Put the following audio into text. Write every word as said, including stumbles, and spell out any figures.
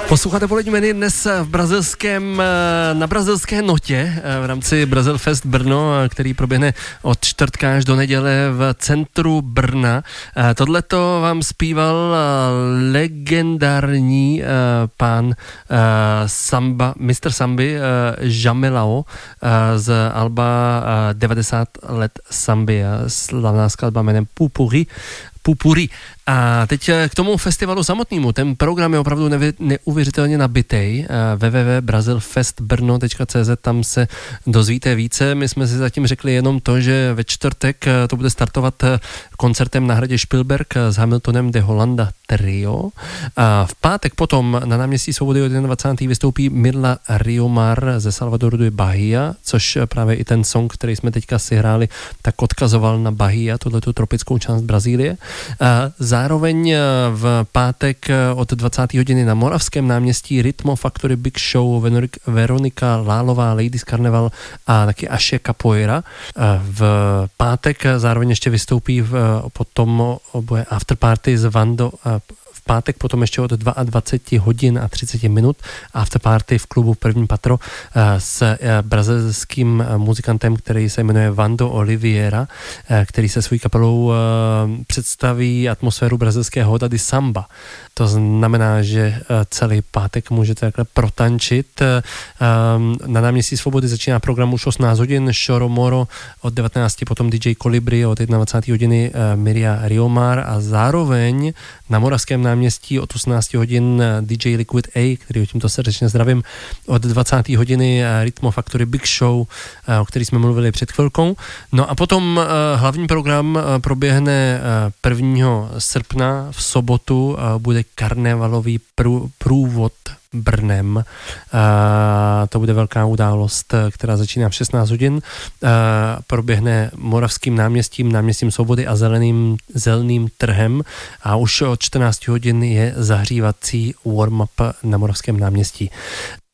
Posloucháte Polední menu dnes v brazilském, na brazilské notě v rámci Brazil Fest Brno, který proběhne od čtvrtka až do neděle v centru Brna. Tohleto vám zpíval legendární pán Samba, mister Samby Jamelao z alba devadesát let Samby, slavná skladba jménem Pupuri. Pupuri. A teď k tomu festivalu samotnému. Ten program je opravdu nevě, neuvěřitelně nabitej. w w w tečka brazil fest brno tečka c z, tam se dozvíte více. My jsme si zatím řekli jenom to, že ve čtvrtek to bude startovat koncertem na hradě Spielberg s Hamiltonem de Hollanda Trio. A v pátek potom na náměstí Svobody dvacátého prvního vystoupí Mirla Riomar ze Salvadoru de Bahia, což právě i ten song, který jsme teďka si hráli, tak odkazoval na Bahia, tuhletu tropickou část Brazílie. A zároveň v pátek od dvacáté hodiny na Moravském náměstí Rytmo Factory Big Show, Veronika Lálová, Ladies Carnival a taky Ashe Capoeira. V pátek zároveň ještě vystoupí v, potom oboje afterparty z Vando v pátek potom ještě od dvacet dva hodin a třicet minut afterparty v klubu První patro s brazilským muzikantem, který se jmenuje Vando Oliveira, který se svou kapelou představí atmosféru brazilského Roda de Samba. To znamená, že celý pátek můžete takhle protančit. Na náměstí Svobody začíná program už osmnáct hodin, Choro Moro od devatenácti, potom D J Colibri od dvacáté jedné hodiny Miria Riomar a zároveň na Moravském náměstí od osmnácti hodin D J Liquid A, který tímto srdečně zdravím, od dvacáté hodiny Rytmo Factory Big Show, o který jsme mluvili před chvilkou. No a potom hlavní program proběhne prvního srpna v sobotu, bude karnevalový prů, průvod Brnem. A to bude velká událost, která začíná v šestnáct hodin. A proběhne Moravským náměstím, náměstím Svobody a zeleným, zeleným trhem a už od čtrnácti hodin je zahřívací warm-up na Moravském náměstí.